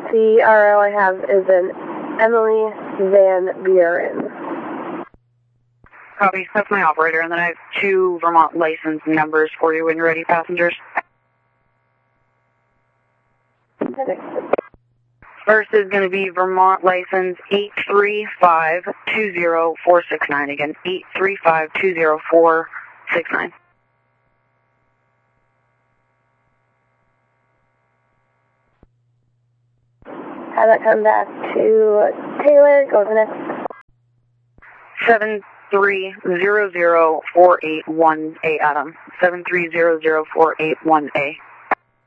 The RO I have is an Emily Van Buren. Copy. That's my operator, and then I have 2 Vermont license numbers for you when you're ready, passengers. First is going to be Vermont license 835-20469. Again, 835-20469. Have that come back to Taylor. Go to the next. 7300481A, Adam. 7300481A.